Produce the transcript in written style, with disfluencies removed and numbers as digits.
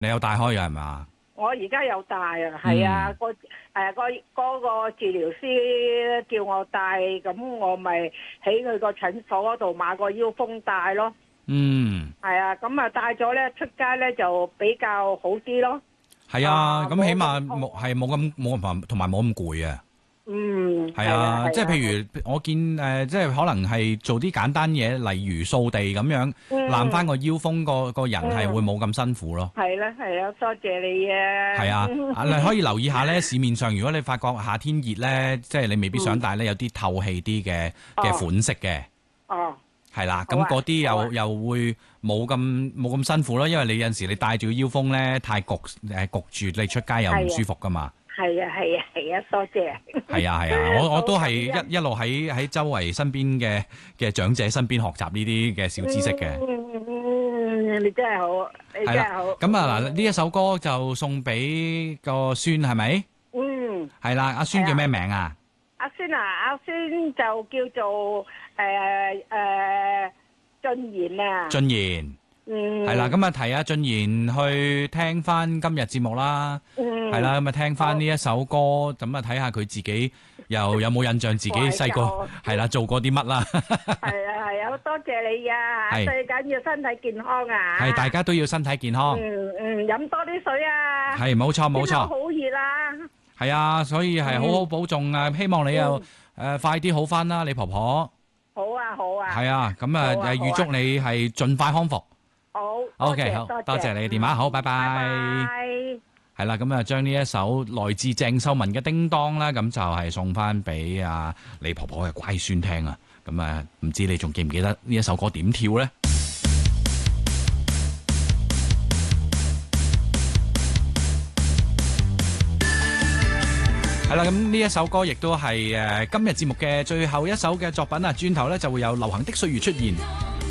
你有帶開嘅係嘛？ 我而家有帶啊，係啊，嗰個治療師叫我帶，咁我咪喺佢個診所嗰度買個腰風帶咯。係啊，咁啊帶咗咧出街咧就比較好啲咯。 係啊，咁起碼冇咁同埋冇咁攰啊。係啊，即係譬如我見即係可能係做啲簡單嘢，例如掃地咁樣，攬翻個腰風，個人係會冇咁辛苦咯。 係啦，多謝你啊。係啊，你可以留意下咧，市面上如果你發覺夏天熱咧，即係你未必想帶咧，有啲透氣啲嘅款式嘅。係啦，咁嗰啲又會冇咁辛苦咯，因為你有陣時你戴住個腰風咧，太焗住，你出街又唔舒服噶嘛。係啊，多謝。 係啊，我都係一路喺周圍身邊嘅長者身邊學習呢啲嘅小知識嘅。 你真係好，你真係好。 咁啊嗱，呢一首歌就送俾個孫係咪？係啦，阿孫叫咩名啊？ 阿孫就叫做俊賢啊。 俊賢。係啦，咁啊提阿俊賢去聽翻今日節目啦。係啦，咁啊聽翻呢一首歌，咁啊睇下佢自己又有冇印象自己細個係啦做過啲乜啦。 係啊，好多謝你啊！最緊要身體健康啊！ 係大家都要身體健康。 飲多啲水啊！係冇錯。 好熱啊！ 係啊，所以係好好保重啊！希望你又快啲好翻啦，你婆婆。 好啊。 係啊，咁啊預祝你係盡快康復。 好 OK， 好，多謝你嘅電話，好，拜拜。係啦，咁啊，將呢一首來自鄭秀文嘅《叮當》啦，咁就係送翻俾你婆婆嘅乖孫聽啊。咁啊，唔知你仲記唔記得呢一首歌點跳咧？係啦，咁呢一首歌亦都係今日節目嘅最後一首嘅作品啊。轉頭咧就會有流行的歲月出現。